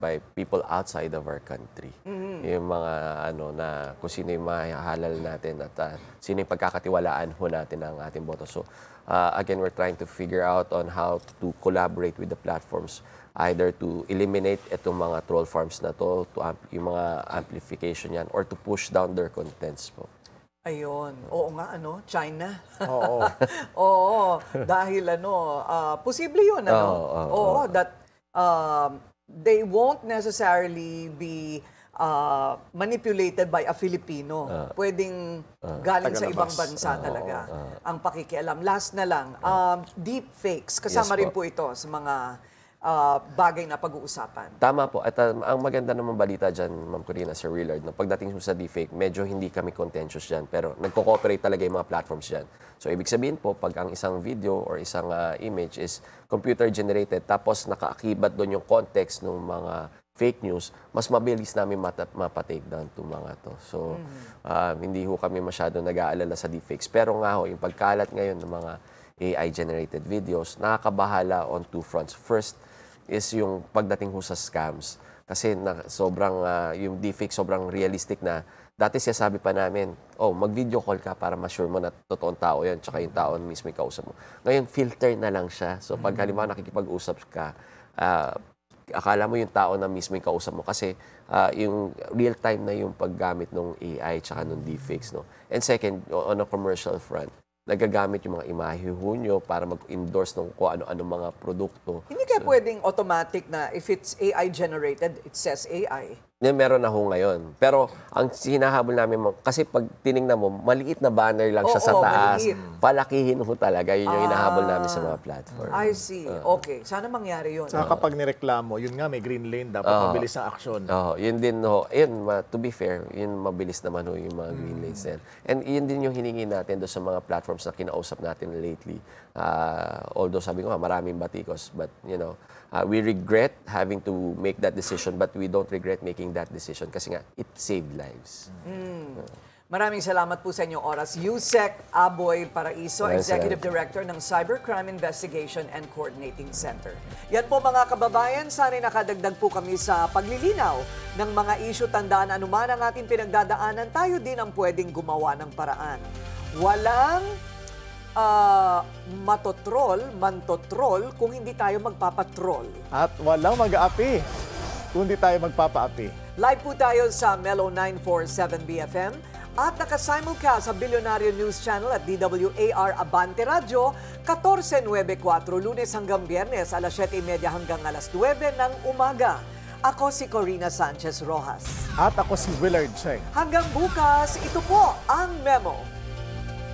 by people outside of our country. Yung mga ano na kung sino yung mahahalal natin at sino yung pagkakatiwalaan ho natin ng ating boto. So again, we're trying to figure out on how to collaborate with the platforms either to eliminate itong mga troll farms na to yung mga amplification yan, or to push down their contents po. Ayun. Oo nga, ano? China. Oo. Oo. Dahil posible yun, Oo, that they won't necessarily be manipulated by a Filipino. Pwedeng galing sa ibang bansa talaga ang pakikialam. Last na lang, deep fakes. Kasama rin po ito sa mga bagay na pag-uusapan. Tama po. At ang maganda naman balita dyan, Ma'am Corina, Sir Willard, na pagdating sa deepfake, medyo hindi kami contentious dyan. Pero nagko-cooperate talaga yung mga platforms dyan. So, ibig sabihin po, pag ang isang video or isang image is computer-generated, tapos nakaakibat doon yung context ng mga fake news, mas mabilis namin mapa-take down itong mga to. So, hindi ho kami masyado nag-aalala sa deepfakes. Pero nga ho, yung pagkalat ngayon ng mga AI-generated videos, nakakabahala on two fronts. First, is yung pagdating ho sa scams. Kasi sobrang, yung deepfake sobrang realistic na. Dati siya sabi pa namin, mag-video call ka para ma-sure mo na totoong tao yan, tsaka yung tao mismo yung kausap mo. Ngayon, filter na lang siya. So pag halimbawa nakikipag-usap ka, akala mo yung tao na mismo yung kausap mo kasi yung real-time na yung paggamit ng AI tsaka ng deepfakes. No? And second, on a commercial front, nagagamit yung mga imahe nyo para mag-endorse ng kung ano-ano mga produkto. Hindi kaya pwedeng automatic na if it's AI generated, it says AI. Meron na ho ngayon. Pero ang hinahabol namin, kasi pag tinignan mo, maliit na banner lang siya sa taas. Maliit. Palakihin ho talaga. Yun yung hinahabol namin sa mga platform. I see. Okay. Sana mangyari yun. Saka kapag nireklamo, yun nga may green lane, dapat mabilis ang aksyon. Yun din ho. Yun, to be fair, yun mabilis naman ho yung mga green lanes din. And yun din yung hiningi natin doon sa mga platforms na kinausap natin lately. Although sabi ko maraming batikos, but you know, we regret having to make that decision, but we don't regret making that decision kasi nga, it saved lives. Maraming salamat po sa inyong oras. Yusek Aboy Paraiso, Executive Director ng Cybercrime Investigation and Coordinating Center. Yan po mga kababayan, sana'y nakadagdag po kami sa paglilinaw ng mga issue. Tandaan anuman ang ating pinagdadaanan, tayo din ang pwedeng gumawa ng paraan. Walang mantotroll kung hindi tayo magpapatrol. At walang mag-aapi kung hindi tayo magpapaapi. Live po tayo sa Melo 947 BFM at naka-simulcast sa Billionario News Channel at DWAR Abante Radio 1494 Lunes hanggang Biyernes alas 7:30 hanggang alas 9 ng umaga. Ako si Corina Sanchez Rojas. At ako si Willard Cheng. Hanggang bukas, ito po ang Memo.